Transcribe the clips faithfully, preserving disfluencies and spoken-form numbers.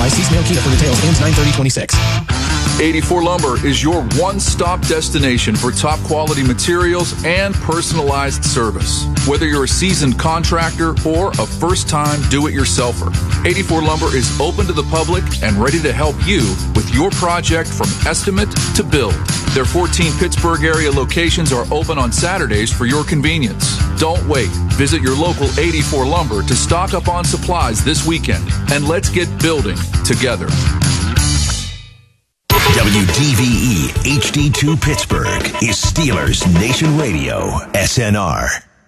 applies. See Snail Kita for details. Ends nine thirty twenty-six. eighty-four Lumber is your one-stop destination for top-quality materials and personalized service. Whether you're a seasoned contractor or a first-time do-it-yourselfer, eighty-four Lumber is open to the public and ready to help you with your project from estimate to build. Their fourteen Pittsburgh area locations are open on Saturdays for your convenience. Don't wait. Visit your local eighty-four Lumber to stock up on supplies this weekend, and let's get building together. W D V E H D two Pittsburgh is Steelers Nation Radio, S N R.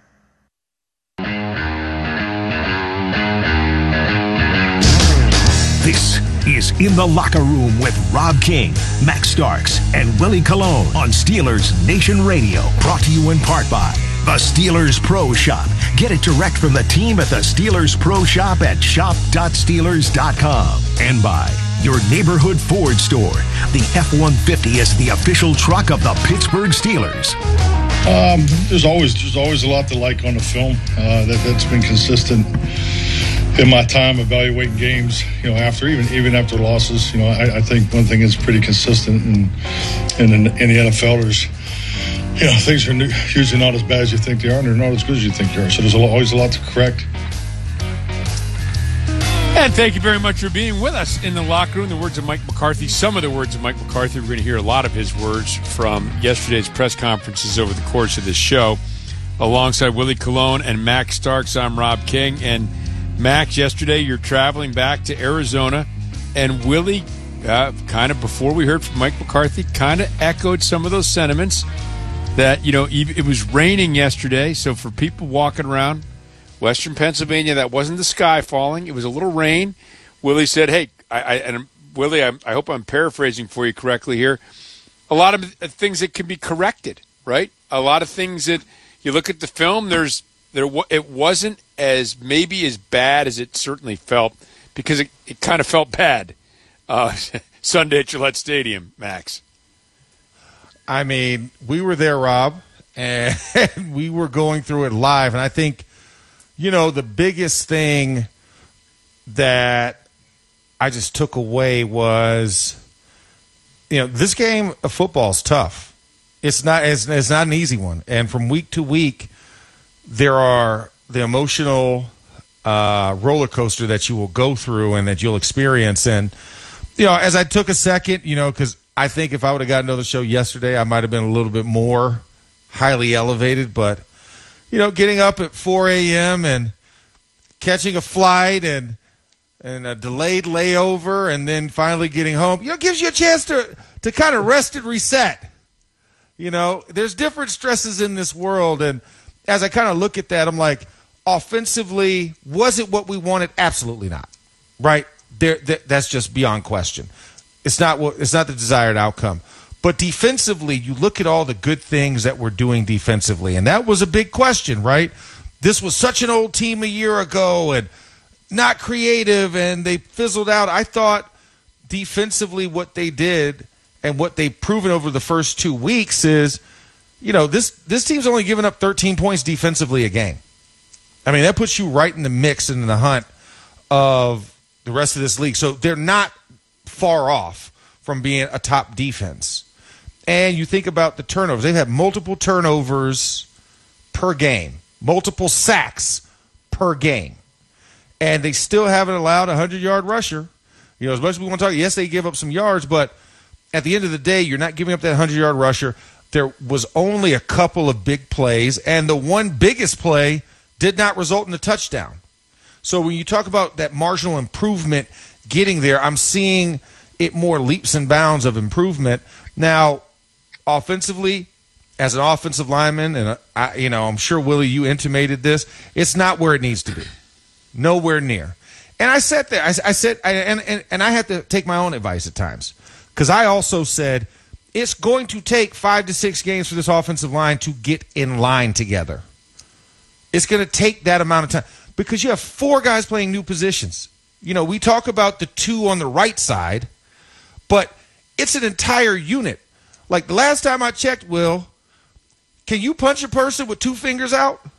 This is In the Locker Room with Rob King, Max Starks, and Willie Colon on Steelers Nation Radio. Brought to you in part by the Steelers Pro Shop. Get it direct from the team at the Steelers Pro Shop at shop dot steelers dot com. And by your neighborhood Ford store. The F one fifty is the official truck of the Pittsburgh Steelers. Um, there's always there's always a lot to like on the film. Uh, that that's been consistent in my time evaluating games. You know, after even even after losses, you know, I, I think one thing is pretty consistent in in, in the N F L. There's, you know, things are usually not as bad as you think they are, and they're not as good as you think they are. So there's always a lot to correct. And thank you very much for being with us in the locker room. The words of Mike McCarthy, some of the words of Mike McCarthy. We're going to hear a lot of his words from yesterday's press conferences over the course of this show. Alongside Willie Colon and Max Starks, I'm Rob King. And Max, yesterday you're traveling back to Arizona. And Willie, uh, kind of before we heard from Mike McCarthy, kind of echoed some of those sentiments that, you know, it was raining yesterday. So for people walking around Western Pennsylvania, that wasn't the sky falling. It was a little rain. Willie said, hey, I, I and Willie, I, I hope I'm paraphrasing for you correctly here. A lot of things that can be corrected, right? A lot of things that you look at the film, there's there it wasn't as maybe as bad as it certainly felt, because it, it kind of felt bad uh, Sunday at Gillette Stadium, Max. I mean, we were there, Rob, and we were going through it live, and I think, you know, the biggest thing that I just took away was, you know, this game of football is tough. It's not it's, it's not an easy one. And from week to week, there are the emotional uh, roller coaster that you will go through and that you'll experience. And, you know, as I took a second, you know, because I think if I would have got another show yesterday, I might have been a little bit more highly elevated, but you know, getting up at four a.m. and catching a flight and and a delayed layover and then finally getting home, you know, gives you a chance to, to kind of rest and reset. You know, there's different stresses in this world. And as I kind of look at that, I'm like, offensively, was it what we wanted? Absolutely not. Right? There, there, that's just beyond question. It's not what, it's not the desired outcome. But defensively, you look at all the good things that we're doing defensively, and that was a big question, right? This was such an old team a year ago and not creative, and they fizzled out. I thought defensively what they did and what they've proven over the first two weeks is, you know, this, this team's only given up thirteen points defensively a game. I mean, that puts you right in the mix and in the hunt of the rest of this league. So they're not far off from being a top defense. And you think about the turnovers. They've had multiple turnovers per game, multiple sacks per game. And they still haven't allowed a hundred-yard rusher. You know, as much as we want to talk, yes, they give up some yards, but at the end of the day, you're not giving up that hundred-yard rusher. There was only a couple of big plays, and the one biggest play did not result in a touchdown. So when you talk about that marginal improvement getting there, I'm seeing it more leaps and bounds of improvement. Now, offensively, as an offensive lineman, and I, you know, I'm sure, Willie, you intimated this, it's not where it needs to be. Nowhere near. And I said that. I, I said, I, and, and, and I had to take my own advice at times, because I also said it's going to take five to six games for this offensive line to get in line together. It's going to take that amount of time, because you have four guys playing new positions. You know, we talk about the two on the right side, but it's an entire unit. Like the last time I checked, Will, can you punch a person with two fingers out?